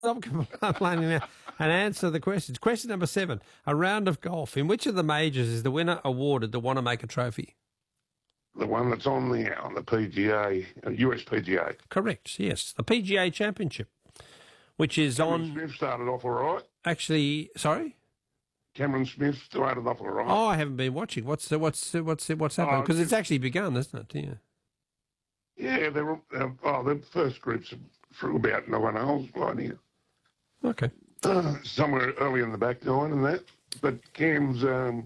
Stop complaining now and answer the questions. Question number 7. A round of golf. In which of the majors is the winner awarded the Wanamaker Trophy? The one that's on the PGA, US PGA. Correct, yes. The PGA Championship, which is Cameron Smith started off all right. Actually, sorry? Cameron Smith started off all right. Oh, I haven't been watching. What's happening? Because it's actually begun, isn't it? Yeah. Yeah, the first group's through about 9 holes right here. Okay. Somewhere early in the back 9 and that. But Cam's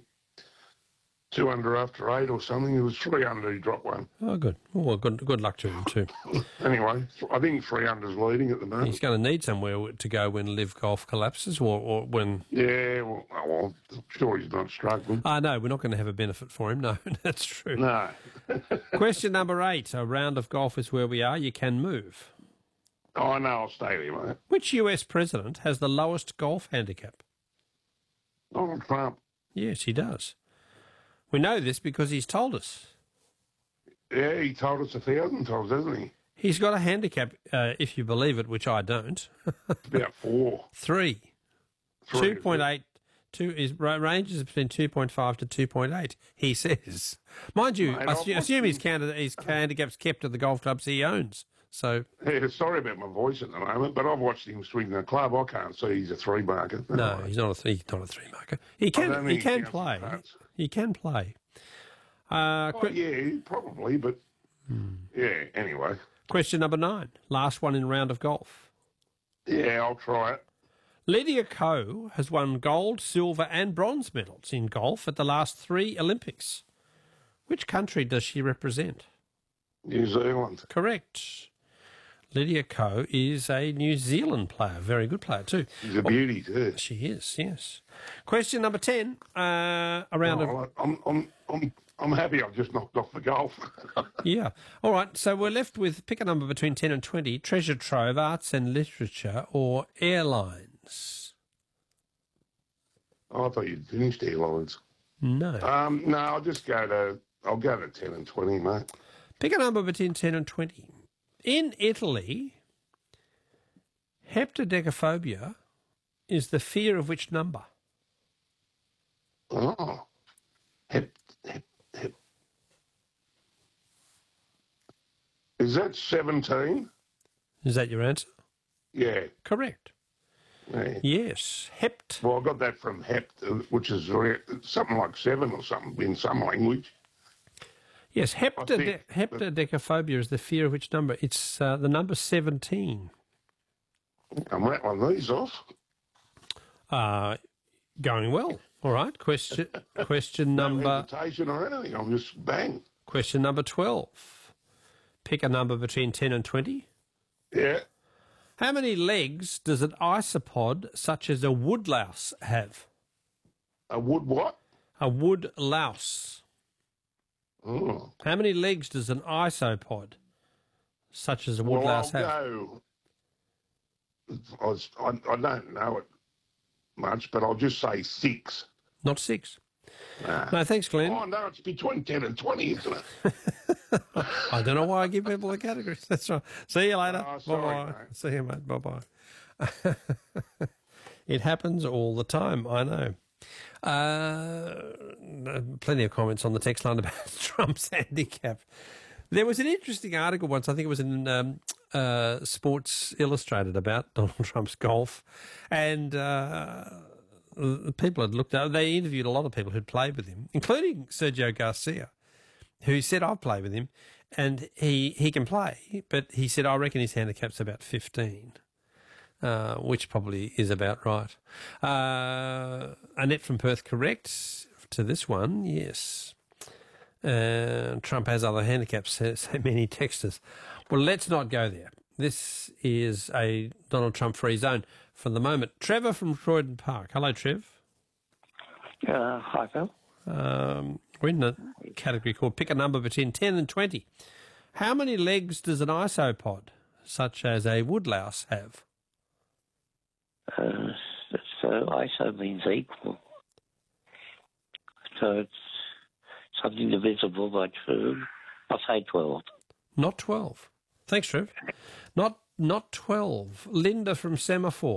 2 under after 8 or something. It was 3 under. He dropped one. Oh, good. Well, good luck to him too. Anyway, I think 3 under's leading at the moment. He's going to need somewhere to go when Live Golf collapses, or when. Yeah, well, I'm sure he's not struggling. No, we're not going to have a benefit for him. No, that's true. No. Question number 8. A round of golf is where we are. You can move. Oh, no, I'll stay there, mate. Which US president has the lowest golf handicap? Donald Trump. Yes, he does. We know this because he's told us. Yeah, he told us 1,000 times, hasn't he? He's got a handicap, if you believe it, which I don't. About 4. 3. 2.8. His ranges between 2.5 to 2.8, he says. Mind you, I assume his handicap's kept at the golf clubs he owns. So yeah, sorry about my voice at the moment, but I've watched him swing the club. I can't see he's a 3 marker. No, he's not a 3 marker. He can play. He can play. Yeah, probably, but yeah, anyway. Question number 9. Last one in round of golf. Yeah, I'll try it. Lydia Ko has won gold, silver and bronze medals in golf at the last 3 Olympics. Which country does she represent? New Zealand. Correct. Lydia Ko is a New Zealand player. Very good player too. She's a beauty too. She is, yes. Question number 10. I'm happy I've just knocked off the golf. Yeah. All right, so we're left with pick a number between 10 and 20. Treasure trove, arts and literature, or airlines? Oh, I thought you'd finished airlines. No. No, I'll go to 10 and 20, mate. Pick a number between 10 and 20. In Italy, heptadecaphobia is the fear of which number? Oh. Is that 17? Is that your answer? Yeah. Correct. Yeah. Yes. Hept. Well, I got that from hept, which is something like 7 or something in some language. Yes, heptadecaphobia is the fear of which number? It's the number 17. I'm rattling these off. Going well. All right. Question number... No hesitation or anything. I'm just bang. Question number 12. Pick a number between 10 and 20. Yeah. How many legs does an isopod such as a woodlouse have? A wood what? A woodlouse. Oh. How many legs does an isopod such as a woodlouse have? I don't know it much, but I'll just say 6. Not 6. No, thanks, Glenn. Oh, no, it's between 10 and 20, isn't it? I don't know why I give people the categories. That's right. See you later. Sorry, bye-bye. mate. See you, mate. Bye-bye. It happens all the time, I know. Plenty of comments on the text line about Trump's handicap. There was an interesting article once, I think it was in Sports Illustrated, about Donald Trump's golf, and people had looked up. They interviewed a lot of people who'd played with him, including Sergio Garcia, who said, I've played with him, and he can play, but he said, I reckon his handicap's about 15. Which probably is about right. Annette from Perth, correct to this one, yes. Trump has other handicaps, so many texters. Well, let's not go there. This is a Donald Trump-free zone for the moment. Trevor from Croydon Park. Hello, Trev. Hi, Phil. We're in a category called Pick a Number between 10 and 20. How many legs does an isopod, such as a woodlouse, have? So ISO means equal. So it's something divisible by 2. I'll say 12. Not 12. Thanks, Trev. Not not 12. Linda from Semaphore.